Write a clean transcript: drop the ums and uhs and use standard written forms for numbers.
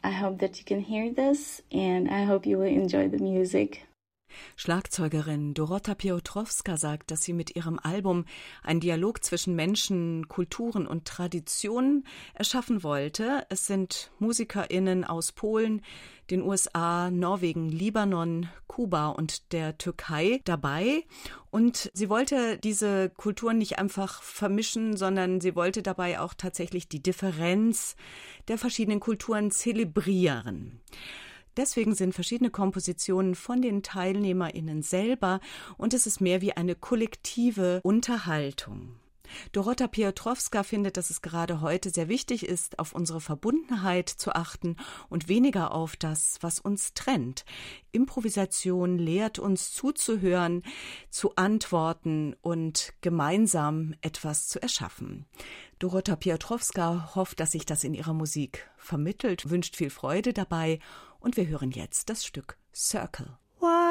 I hope that you can hear this and I hope you will enjoy the music. Schlagzeugerin Dorota Piotrowska sagt, dass sie mit ihrem Album einen Dialog zwischen Menschen, Kulturen und Traditionen erschaffen wollte. Es sind MusikerInnen aus Polen, den USA, Norwegen, Libanon, Kuba und der Türkei dabei. Und sie wollte diese Kulturen nicht einfach vermischen, sondern sie wollte dabei auch tatsächlich die Differenz der verschiedenen Kulturen zelebrieren. Deswegen sind verschiedene Kompositionen von den TeilnehmerInnen selber und es ist mehr wie eine kollektive Unterhaltung. Dorota Piotrowska findet, dass es gerade heute sehr wichtig ist, auf unsere Verbundenheit zu achten und weniger auf das, was uns trennt. Improvisation lehrt uns zuzuhören, zu antworten und gemeinsam etwas zu erschaffen. Dorota Piotrowska hofft, dass sich das in ihrer Musik vermittelt, wünscht viel Freude dabei und wir hören jetzt das Stück Circle.